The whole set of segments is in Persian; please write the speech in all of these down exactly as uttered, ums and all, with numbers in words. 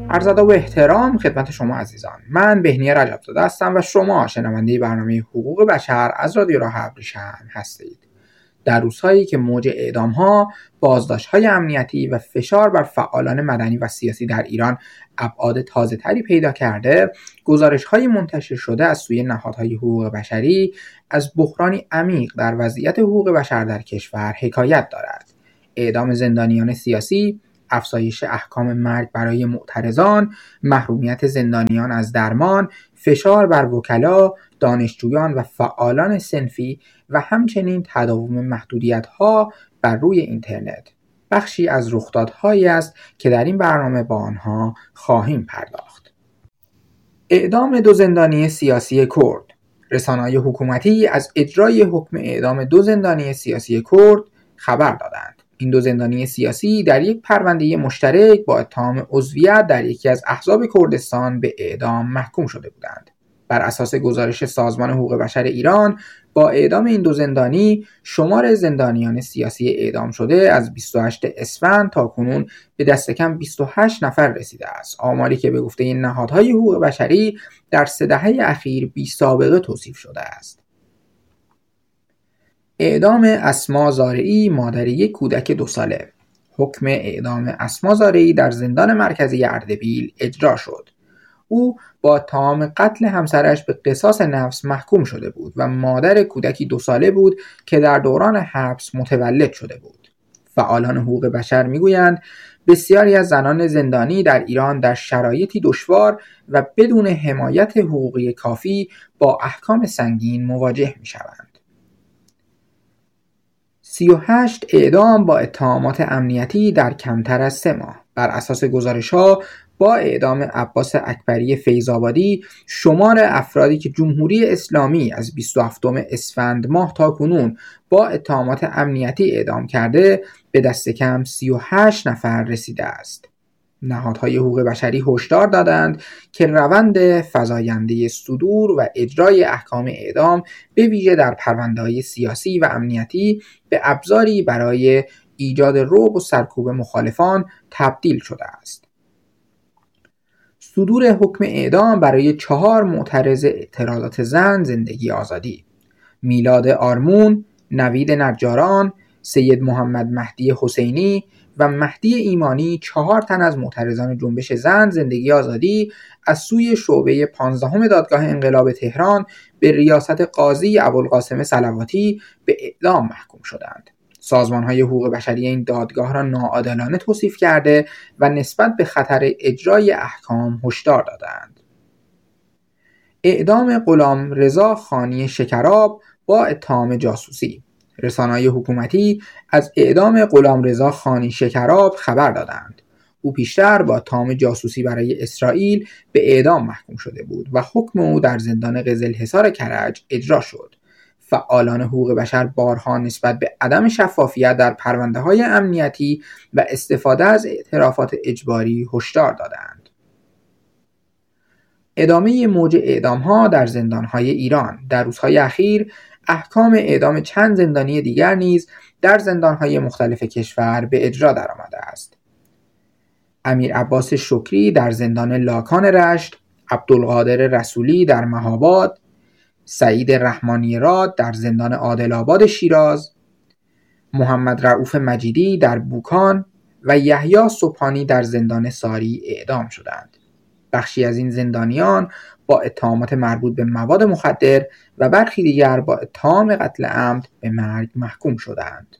عرض ادب و احترام خدمت شما عزیزان. من بهنیه رجب‌زاده هستم و شما شنونده برنامه حقوق بشر از رادیو راه ابریشم هستید. در روزهایی که موج اعدام‌ها، بازداشت‌های امنیتی و فشار بر فعالان مدنی و سیاسی در ایران ابعاد تازه‌تری پیدا کرده، گزارش‌های منتشر شده از سوی نهادهای حقوق بشری از بحرانی عمیق در وضعیت حقوق بشر در کشور حکایت دارد. اعدام زندانیان سیاسی، افزایش احکام مرگ برای معترضان، محرومیت زندانیان از درمان، فشار بر وکلا، دانشجویان و فعالان صنفی و همچنین تداوم محدودیت‌ها بر روی اینترنت بخشی از رخدادهایی است که در این برنامه با آنها خواهیم پرداخت. اعدام دو زندانی سیاسی کرد. رسانه‌های حکومتی از اجرای حکم اعدام دو زندانی سیاسی کرد خبر دادند. این دو زندانی سیاسی در یک پرونده مشترک با اتهام عضویت در یکی از احزاب کردستان به اعدام محکوم شده بودند. بر اساس گزارش سازمان حقوق بشر ایران، با اعدام این دو زندانی، شمار زندانیان سیاسی اعدام شده از بیست و هشتم اسفند تا کنون به دست کم بیست و هشت نفر رسیده است. آماری که به گفته این نهادهای حقوق بشری در سه دهه اخیر بی سابقه توصیف شده است. اعدام اسما زارعی، مادر یک کودک دو ساله. حکم اعدام اسما زارعی در زندان مرکزی اردبیل اجرا شد. او با اتهام قتل همسرش به قصاص نفس محکوم شده بود و مادر کودکی دو ساله بود که در دوران حبس متولد شده بود. فعالان حقوق بشر میگویند بسیاری از زنان زندانی در ایران در شرایطی دشوار و بدون حمایت حقوقی کافی با احکام سنگین مواجه میشوند. سی و هشت اعدام با اتهامات امنیتی در کمتر از سه ماه. بر اساس گزارش‌ها، با اعدام عباس اکبری فیض‌آبادی، شمار افرادی که جمهوری اسلامی از بیست و هفتم اسفند ماه تا کنون با اتهامات امنیتی اعدام کرده به دست کم سی و هشت نفر رسیده است. نهادهای حقوق بشری هشدار دادند که روند فزاینده صدور و اجرای احکام اعدام به ویژه در پرونده‌های سیاسی و امنیتی به ابزاری برای ایجاد رعب و سرکوب مخالفان تبدیل شده است. صدور حکم اعدام برای چهار معترض اعتراضات زن زندگی آزادی: میلاد آرمون، نوید نجاران، سید محمد مهدی حسینی و مهدی ایمانی، چهار تن از معترضان جنبش زن زندگی آزادی از سوی شعبه پانزدهم دادگاه انقلاب تهران به ریاست قاضی ابوالقاسم صلواتی به اعدام محکوم شدند. سازمان‌های حقوق بشری این دادگاه را ناعادلانه توصیف کرده و نسبت به خطر اجرای احکام هشدار دادند. اعدام غلامرضا خانی شکراب با اتهام جاسوسی. رسانه‌های حکومتی از اعدام غلامرضا خانی شکراب خبر دادند. او پیشتر با اتهام جاسوسی برای اسرائیل به اعدام محکوم شده بود و حکم او در زندان قزلحصار کرج اجرا شد. فعالان حقوق بشر بارها نسبت به عدم شفافیت در پرونده‌های امنیتی و استفاده از اعترافات اجباری هشدار دادند. ادامه موج اعدام‌ها در زندان‌های ایران. در روزهای اخیر احکام اعدام چند زندانی دیگر نیز در زندان‌های مختلف کشور به اجرا درآمده است. امیر عباس شکری در زندان لاکان رشت، عبدالقادر رسولی در مهاباد، سعید رحمانی راد در زندان عادل‌آباد شیراز، محمد رؤوف مجیدی در بوکان و یحیی سبحانی در زندان ساری اعدام شدند. بخشی از این زندانیان با اتهامات مربوط به مواد مخدر و برخی دیگر با اتهام قتل عمد به مرگ محکوم شدند.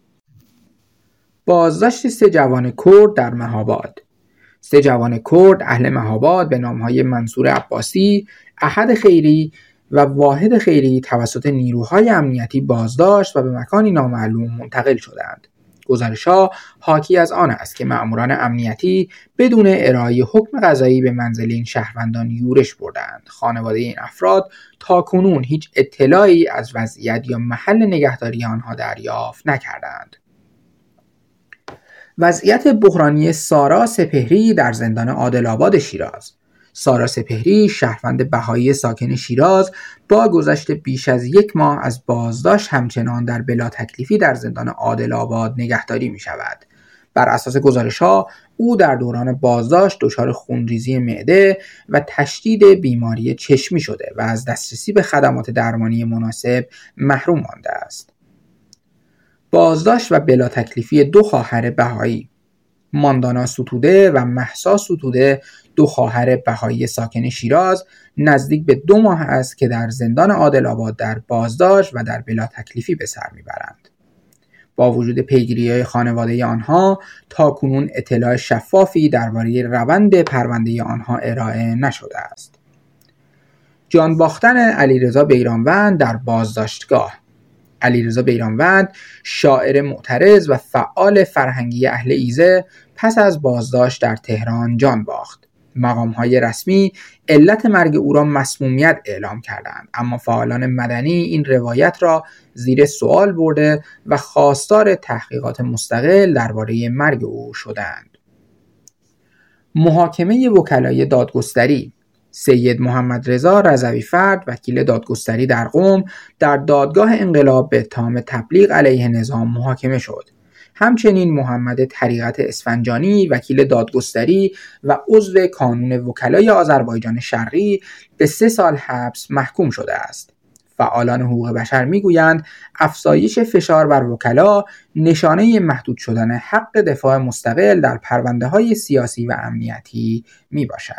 بازداشت سه جوان کرد در مهاباد. سه جوان کرد اهل مهاباد به نام‌های منصور عباسی، احد خیری و واحد خیری توسط نیروهای امنیتی بازداشت و به مکانی نامعلوم منتقل شدند. گزارش‌ها حاکی از آن است که مأموران امنیتی بدون ارائه حکم قضایی به منزل این شهروندان یورش بردند. خانواده این افراد تا کنون هیچ اطلاعی از وضعیت یا محل نگهداری آنها دریافت نکردند. وضعیت بحرانی سارا سپهری در زندان عادل‌آباد شیراز. سارا سپهری، شهروند بهایی ساکن شیراز، با گذشت بیش از یک ماه از بازداشت همچنان در بلا تکلیفی در زندان عادل‌آباد نگهداری می شود. بر اساس گزارش‌ها او در دوران بازداشت دچار خونریزی معده و تشدید بیماری چشمی شده و از دسترسی به خدمات درمانی مناسب محروم مانده است. بازداشت و بلا تکلیفی دو خواهر بهایی، ماندانا ستوده و مهسا ستوده، دو خواهر بهایی ساکن شیراز، نزدیک به دو ماه است که در زندان عادل‌آباد در بازداشت و در بلا تکلیفی به سر میبرند. با وجود پیگیری‌های خانواده آنها تاکنون اطلاع شفافی درباره روند پرونده آنها ارائه نشده است. جان باختن علیرضا بیرانوند در بازداشتگاه. علیرضا بیرانوند، شاعر معترض و فعال فرهنگی اهل ایزه، پس از بازداشت در تهران جان باخت. مقام‌های رسمی علت مرگ او را مسمومیت اعلام کردند، اما فعالان مدنی این روایت را زیر سوال برده و خواستار تحقیقات مستقل درباره مرگ او شدند. محاکمه وکلای دادگستری. سید محمد رضا رضوی‌فرد، وکیل دادگستری در قم، در دادگاه انقلاب به اتهام تبلیغ علیه نظام محاکمه شد. همچنین محمد طریقت اسفنجانی، وکیل دادگستری و عضو کانون وکلای آذربایجان شرقی، به سه سال حبس محکوم شده است. فعالان حقوق بشر میگویند افزایش فشار بر وکلا نشانه محدود شدن حق دفاع مستقل در پرونده‌های سیاسی و امنیتی میباشد.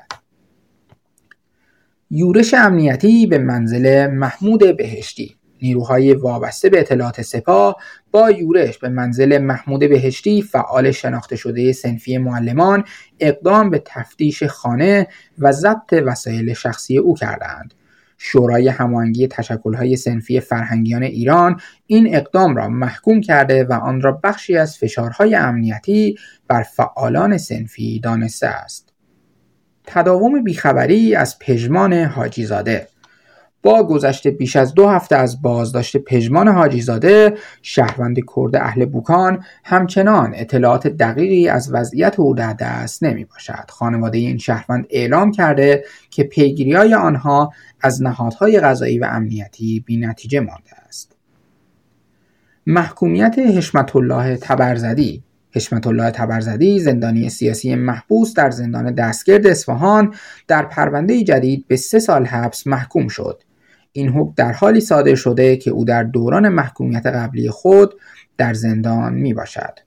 یورش امنیتی به منزل محمود بهشتی. نیروهای وابسته به اطلاعات سپاه با یورش به منزل محمود بهشتی، فعال شناخته شده صنفی معلمان، اقدام به تفتیش خانه و ضبط وسایل شخصی او کردند. شورای هماهنگی تشکل‌های صنفی فرهنگیان ایران این اقدام را محکوم کرده و آن را بخشی از فشارهای امنیتی بر فعالان صنفی دانسته است. تداوم بیخبری از پژمان حاجی‌زاده. با گذشت بیش از دو هفته از بازداشت پژمان حاجی‌زاده، شهروند کرد اهل بوکان، همچنان اطلاعات دقیقی از وضعیت او در دست نمی باشد. خانواده این شهروند اعلام کرده که پیگیری‌های آنها از نهادهای قضایی و امنیتی بی نتیجه مانده است. محکومیت حشمت الله تبرزدی. حشمت الله تبرزدی، زندانی سیاسی محبوس در زندان دستگرد اصفهان، در پرونده جدید به سه سال حبس محکوم شد. این حکم در حالی صادر شده که او در دوران محکومیت قبلی خود در زندان می باشد.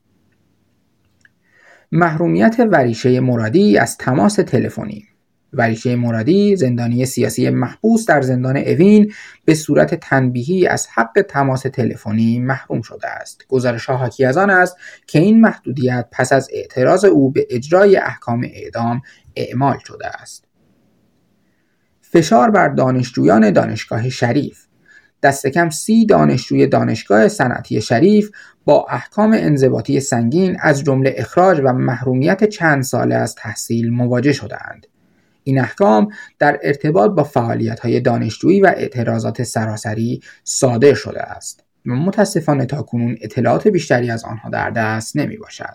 محرومیت وریشه مرادی از تماس تلفنی. وریشه مرادی، زندانی سیاسی محبوس در زندان اوین، به صورت تنبیهی از حق تماس تلفنی محروم شده است. گزارش‌ها حاکی از آن است که این محدودیت پس از اعتراض او به اجرای احکام اعدام اعمال شده است. فشار بر دانشجویان دانشگاه شریف. دست کم سی دانشجوی دانشگاه صنعتی شریف با احکام انضباطی سنگین از جمله اخراج و محرومیت چند ساله از تحصیل مواجه شدند. این احکام در ارتباط با فعالیت‌های دانشجویی و اعتراضات سراسری صادر شده است و متاسفانه تاکنون اطلاعات بیشتری از آنها در دست نمی باشد.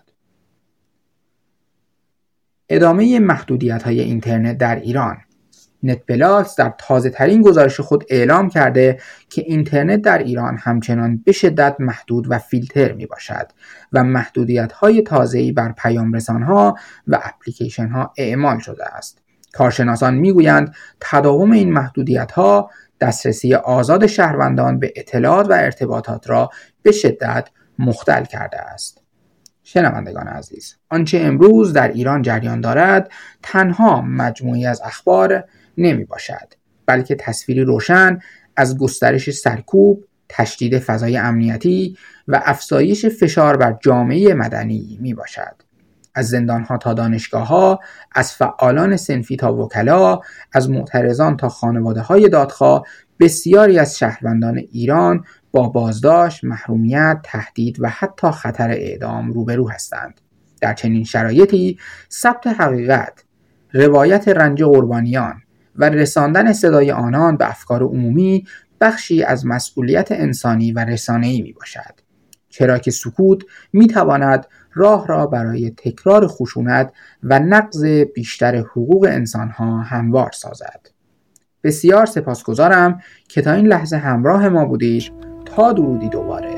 ادامه محدودیت‌های اینترنت در ایران. نت پلاس در تازه ترین گزارش خود اعلام کرده که اینترنت در ایران همچنان به شدت محدود و فیلتر می باشد و محدودیت‌های تازه‌ای بر پیام رسان‌ها و اپلیکیشن‌ها اعمال شده است. کارشناسان میگویند تداوم این محدودیت‌ها دسترسی آزاد شهروندان به اطلاعات و ارتباطات را به شدت مختل کرده است. شنوندگان عزیز، آنچه امروز در ایران جریان دارد تنها مجموعی از اخبار نمی باشد، بلکه تصویری روشن از گسترش سرکوب، تشدید فضای امنیتی و افزایش فشار بر جامعه مدنی می باشد. از زندان‌ها تا دانشگاه‌ها، از فعالان صنفی تا وکلا، از معترضان تا خانواده‌های دادخواه، بسیاری از شهروندان ایران با بازداشت، محرومیت، تهدید و حتی خطر اعدام روبرو هستند. در چنین شرایطی ثبت حقیقت، روایت رنج قربانیان و رساندن صدای آنان به افکار عمومی بخشی از مسئولیت انسانی و رسانه‌ای میباشد، چرا که سکوت میتواند راه را برای تکرار خشونت و نقض بیشتر حقوق انسانها هموار سازد. بسیار سپاسگزارم که تا این لحظه همراه ما بودید. تا درودی دوباره.